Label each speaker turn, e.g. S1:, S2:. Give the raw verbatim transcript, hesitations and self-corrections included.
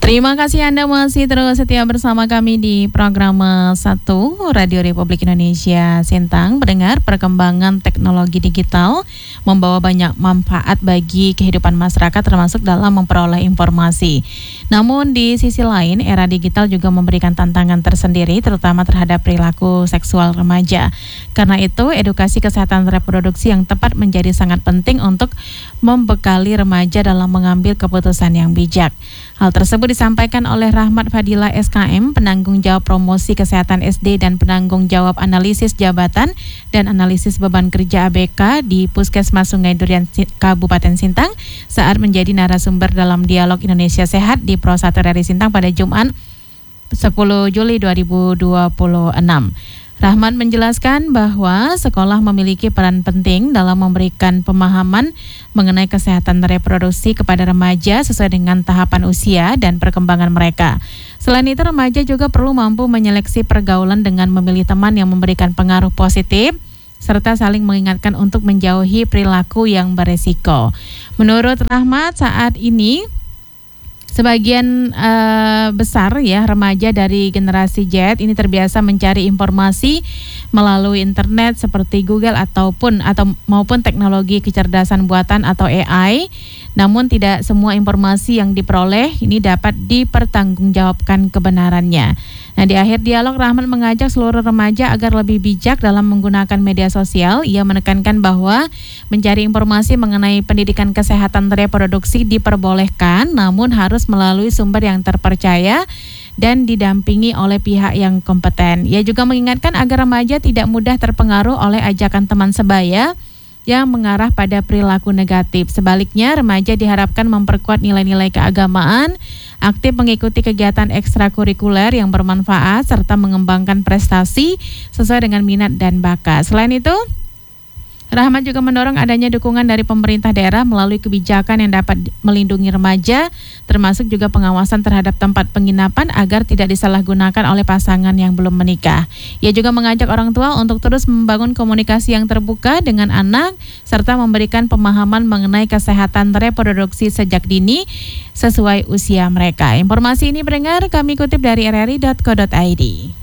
S1: Terima kasih Anda masih terus setia bersama kami di program satu Radio Republik Indonesia Sintang. Pendengar, perkembangan teknologi digital membawa banyak manfaat bagi kehidupan masyarakat termasuk dalam memperoleh informasi. Namun di sisi lain, era digital juga memberikan tantangan tersendiri terutama terhadap perilaku seksual remaja. Karena itu, edukasi kesehatan reproduksi yang tepat menjadi sangat penting untuk membekali remaja dalam mengambil keputusan yang bijak. Hal tersebut disampaikan oleh Rahmat Fadila S K M, penanggung jawab promosi kesehatan S D dan penanggung jawab analisis jabatan dan analisis beban kerja A B K di Puskesmas Sungai Durian Kabupaten Sintang saat menjadi narasumber dalam Dialog Indonesia Sehat di Pro satu R R I Sintang pada Jumat sepuluh Juli dua ribu dua puluh enam. Rahmat menjelaskan bahwa sekolah memiliki peran penting dalam memberikan pemahaman mengenai kesehatan reproduksi kepada remaja sesuai dengan tahapan usia dan perkembangan mereka. Selain itu, remaja juga perlu mampu menyeleksi pergaulan dengan memilih teman yang memberikan pengaruh positif serta saling mengingatkan untuk menjauhi perilaku yang beresiko. Menurut Rahmat, saat ini sebagian uh, besar ya remaja dari generasi Z ini terbiasa mencari informasi melalui internet seperti Google ataupun atau maupun teknologi kecerdasan buatan atau A I. Namun tidak semua informasi yang diperoleh ini dapat dipertanggungjawabkan kebenarannya. Nah, di akhir dialog, Rahmat mengajak seluruh remaja agar lebih bijak dalam menggunakan media sosial. Ia menekankan bahwa mencari informasi mengenai pendidikan kesehatan reproduksi diperbolehkan, namun harus melalui sumber yang terpercaya dan didampingi oleh pihak yang kompeten. Ia juga mengingatkan agar remaja tidak mudah terpengaruh oleh ajakan teman sebaya yang mengarah pada perilaku negatif. Sebaliknya, remaja diharapkan memperkuat nilai-nilai keagamaan, aktif mengikuti kegiatan ekstrakurikuler yang bermanfaat, serta mengembangkan prestasi sesuai dengan minat dan bakat. Selain itu, Rahmat juga mendorong adanya dukungan dari pemerintah daerah melalui kebijakan yang dapat melindungi remaja, termasuk juga pengawasan terhadap tempat penginapan agar tidak disalahgunakan oleh pasangan yang belum menikah. Ia juga mengajak orang tua untuk terus membangun komunikasi yang terbuka dengan anak, serta memberikan pemahaman mengenai kesehatan reproduksi sejak dini sesuai usia mereka. Informasi ini pendengar kami kutip dari r r i dot co dot i d.